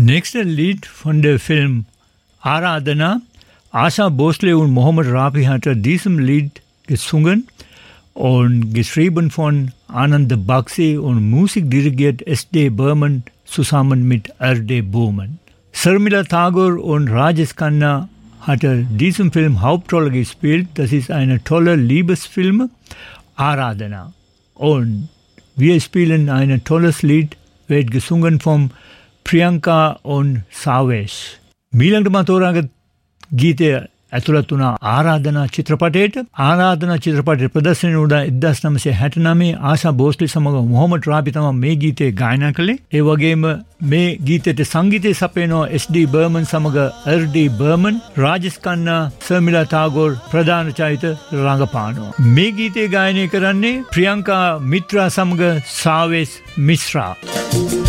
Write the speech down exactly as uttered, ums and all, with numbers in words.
Nächster Lied von der Film Aradhana. Asha Bhosle und Mohammed Rafi hatte diesem Lied gesungen und geschrieben von Anand Baxi und Musik dirigiert S D Burman zusammen mit R D Burman. Sharmila Tagore und Rajesh Khanna hatte diesen Film Hauptrolle gespielt. Das ist ein toller Liebesfilm, Aradhana. Und wir spielen ein tolles Lied, wird gesungen von Priyanka und Savesh. Milang Matoranga Gite ඇතුළත් වුණා ආරාධනා චිත්‍රපටයට. ආරාධනා චිත්‍රපටයේ ප්‍රදර්ශනය වුණා එක්දාස් නවසිය හැටනවය. ආශා භෝස්ලේ සමග මොහොමඩ් රාෆි තමයි මේ ගීතය ගායනා කළේ. ඒ වගේම මේ ගීතයට සංගීතය සපයනවා එස් ඩී බර්මන් සමග ආර් ඩී බර්මන්, රාජේෂ් කන්නා, සර්මිලා ටාගෝර් ප්‍රධාන චරිත රංගපානවා. මේ ගීතය ගායනය කරන්නේ ප්‍රියංකා මිත්‍රා සමග සාවේස් මිශ්‍රා.